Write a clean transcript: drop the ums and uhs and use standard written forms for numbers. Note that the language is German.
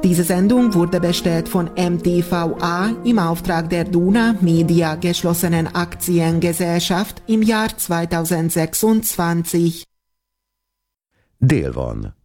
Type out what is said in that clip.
Diese Sendung wurde bestellt von MTVA im Auftrag der Duna Media geschlossenen Aktiengesellschaft im Jahr 2026. Dél van.